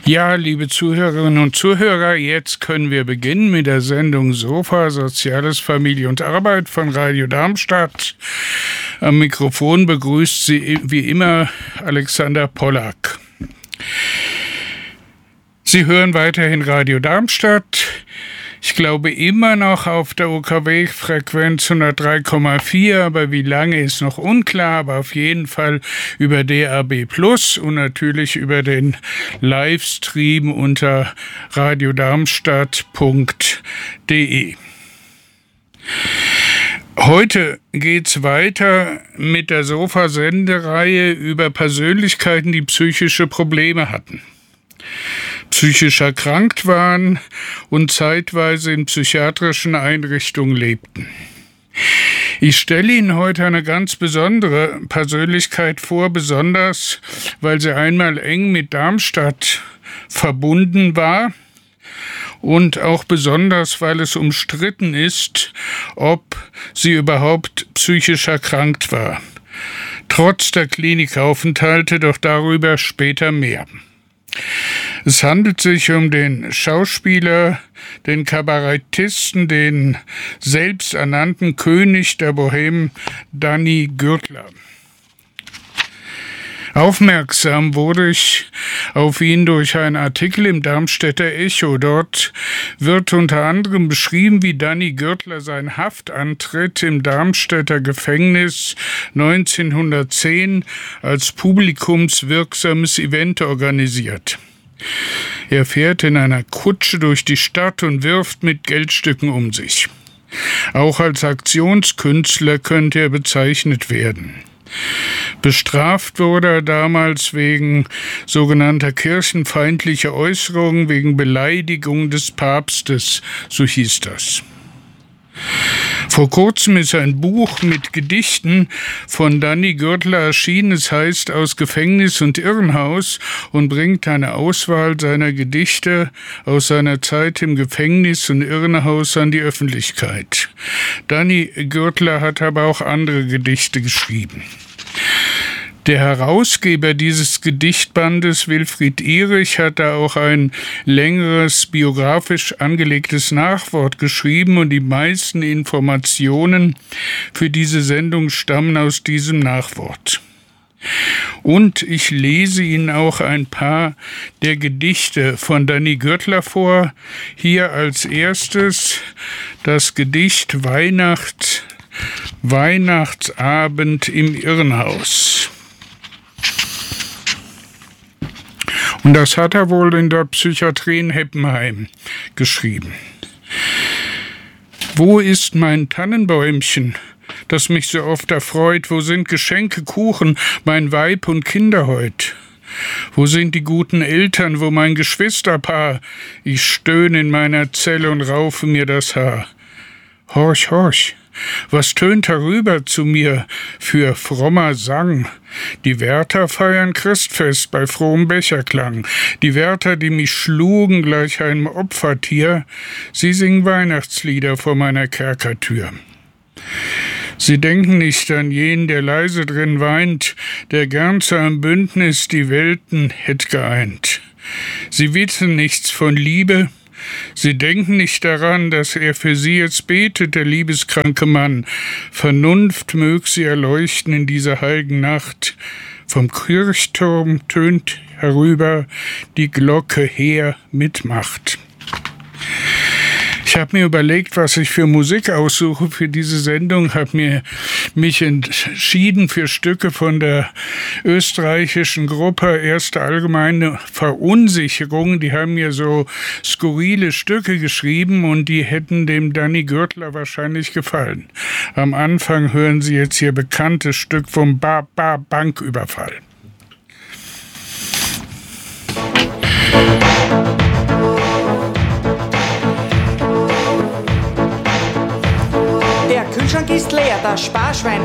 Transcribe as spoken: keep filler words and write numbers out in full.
Ja, liebe Zuhörerinnen und Zuhörer, jetzt können wir beginnen mit der Sendung Sofa, Soziales, Familie und Arbeit von Radio Darmstadt. Am Mikrofon begrüßt Sie wie immer Alexander Pollack. Sie hören weiterhin Radio Darmstadt. Ich glaube immer noch auf der U K W-Frequenz hundertdrei Komma vier, aber wie lange ist noch unklar, aber auf jeden Fall über D A B plus und natürlich über den Livestream unter radiodarmstadt punkt de. Heute geht's weiter mit der Sofa-Sendereihe über Persönlichkeiten, die psychische Probleme hatten, psychisch erkrankt waren und zeitweise in psychiatrischen Einrichtungen lebten. Ich stelle Ihnen heute eine ganz besondere Persönlichkeit vor, besonders weil sie einmal eng mit Darmstadt verbunden war und auch besonders, weil es umstritten ist, ob sie überhaupt psychisch erkrankt war. Trotz der Klinikaufenthalte, doch darüber später mehr. Es handelt sich um den Schauspieler, den Kabarettisten, den selbsternannten König der Bohème, Danny Gürtler. Aufmerksam wurde ich auf ihn durch einen Artikel im Darmstädter Echo. Dort wird unter anderem beschrieben, wie Danny Gürtler seinen Haftantritt im Darmstädter Gefängnis neunzehnhundertzehn als publikumswirksames Event organisiert. Er fährt in einer Kutsche durch die Stadt und wirft mit Geldstücken um sich. Auch als Aktionskünstler könnte er bezeichnet werden. Bestraft wurde er damals wegen sogenannter kirchenfeindlicher Äußerungen, wegen Beleidigung des Papstes, so hieß das. Vor kurzem ist ein Buch mit Gedichten von Danny Gürtler erschienen. Es heißt Aus Gefängnis und Irrenhaus und bringt eine Auswahl seiner Gedichte aus seiner Zeit im Gefängnis und Irrenhaus an die Öffentlichkeit. Danny Gürtler hat aber auch andere Gedichte geschrieben. Der Herausgeber dieses Gedichtbandes, Wilfried Ihrig, hat da auch ein längeres biografisch angelegtes Nachwort geschrieben und die meisten Informationen für diese Sendung stammen aus diesem Nachwort. Und ich lese Ihnen auch ein paar der Gedichte von Danny Gürtler vor. Hier als erstes das Gedicht Weihnacht, Weihnachtsabend im Irrenhaus. Und das hat er wohl in der Psychiatrie in Heppenheim geschrieben. Wo ist mein Tannenbäumchen, das mich so oft erfreut? Wo sind Geschenke, Kuchen, mein Weib und Kinder heut? Wo sind die guten Eltern, wo mein Geschwisterpaar? Ich stöhne in meiner Zelle und raufe mir das Haar. Horch, horch! Was tönt herüber zu mir für frommer Sang? Die Wärter feiern Christfest bei frohem Becherklang. Die Wärter, die mich schlugen gleich einem Opfertier, sie singen Weihnachtslieder vor meiner Kerkertür. Sie denken nicht an jenen, der leise drin weint, der gern zu einem Bündnis die Welten hätt geeint. Sie wissen nichts von Liebe, sie denken nicht daran, dass er für sie jetzt betet, der liebeskranke Mann. Vernunft mög sie erleuchten in dieser heiligen Nacht. Vom Kirchturm tönt herüber die Glocke her mit Macht. Ich habe mir überlegt, was ich für Musik aussuche für diese Sendung, habe mir mich entschieden für Stücke von der österreichischen Gruppe Erste Allgemeine Verunsicherung. Die haben mir so skurrile Stücke geschrieben und die hätten dem Danny Gürtler wahrscheinlich gefallen. Am Anfang hören Sie jetzt hier bekanntes Stück vom Ba-Ba-Banküberfall. Der Kühlschrank ist leer, das Sparschwein